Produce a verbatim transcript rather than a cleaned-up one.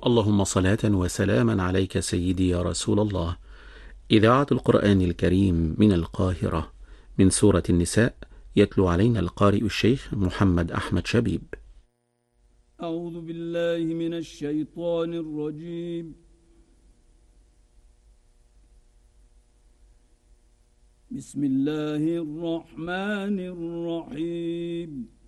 اللهم صلاة وسلاما عليك سيدي يا رسول الله. إذاعة القرآن الكريم من القاهرة، من سورة النساء، يتلو علينا القارئ الشيخ محمد أحمد شبيب. أعوذ بالله من الشيطان الرجيم. بسم الله الرحمن الرحيم.